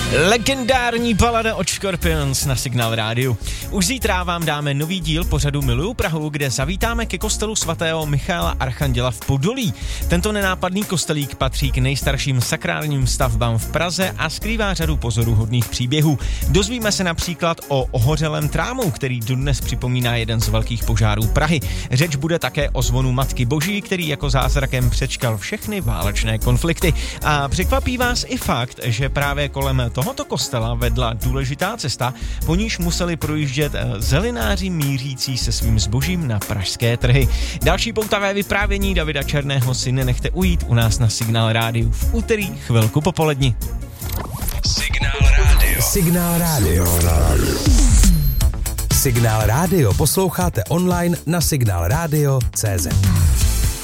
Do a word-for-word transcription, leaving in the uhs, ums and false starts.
Legendární balada od Scorpions na Signál rádiu. Už zítra vám dáme nový díl pořadu Miluju Prahu, kde zavítáme ke kostelu svatého Michaela Archanděla v Podolí. Tento nenápadný kostelík patří k nejstarším sakrálním stavbám v Praze a skrývá řadu pozoruhodných příběhů. Dozvíme se například o ohořelém trámu, který dodnes připomíná jeden z velkých požárů Prahy. Řeč bude také o zvonu Matky Boží, který jako zázrakem přečkal všechny válečné konflikty. A překvapí vás i fakt, že právě kolem tohoto kostela vedla důležitá cesta, po níž museli projíždět zelináři mířící se svým zbožím na pražské trhy. Další poutavé vyprávění Davida Černého si nenechte ujít u nás na Signál rádiu v úterý chvilku popoledni. Signál rádio. Signál rádio. Signál rádio posloucháte online na signál rádio tečka cé zet.